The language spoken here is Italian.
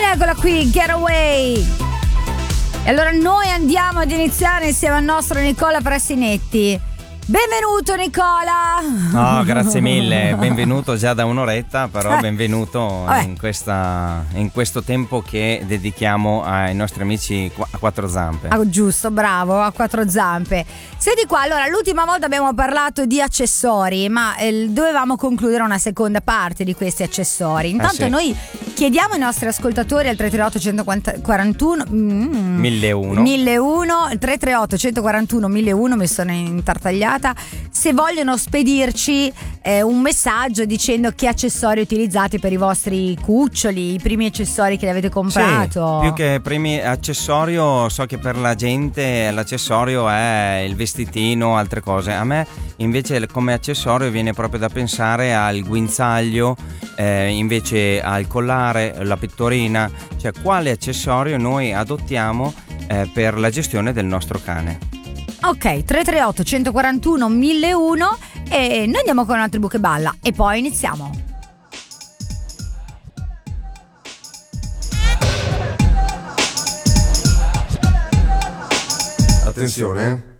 Eccola qui, Getaway. E allora noi andiamo ad iniziare insieme al nostro Nicola Frassinetti. Benvenuto Nicola. No, grazie mille, benvenuto già da un'oretta, però benvenuto in questo tempo che dedichiamo ai nostri amici a quattro zampe. Giusto, bravo, a quattro zampe. Senti qua, allora l'ultima volta abbiamo parlato di accessori, ma dovevamo concludere una seconda parte di questi accessori. Intanto noi chiediamo ai nostri ascoltatori al 338 141 1001 il 338 141 1001, mi sono intartagliata, se vogliono spedirci un messaggio dicendo che accessori utilizzate per i vostri cuccioli, i primi accessori che li avete comprato. Sì, più che primi accessorio, so che per la gente l'accessorio è il vestitino, altre cose. A me invece come accessorio viene proprio da pensare al guinzaglio, invece al collare, la pettorina, cioè quale accessorio noi adottiamo per la gestione del nostro cane. Ok, 338 141 1001 e noi andiamo con una tribù che balla e poi iniziamo. Attenzione,